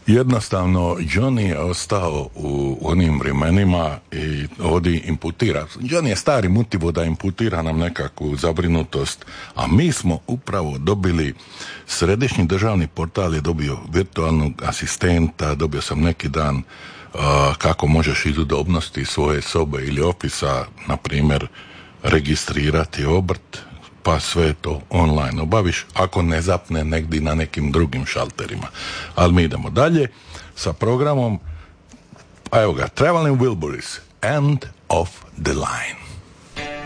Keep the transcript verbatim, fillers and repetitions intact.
Jednostavno, Johnny je ostao u onim vremenima i ovdje imputira. Johnny je stari mutivoda, imputira nam nekakvu zabrinutost, a mi smo upravo dobili, središnji državni portal je dobio virtualnog asistenta, dobio sam neki dan uh, kako možeš iz udobnosti svoje sobe ili ofisa, na primjer, registrirati obrt, pa sve to online obaviš, ako ne zapne negdje na nekim drugim šalterima. Ali mi idemo dalje sa programom, a evo ga, Traveling Wilburys, End of the Line.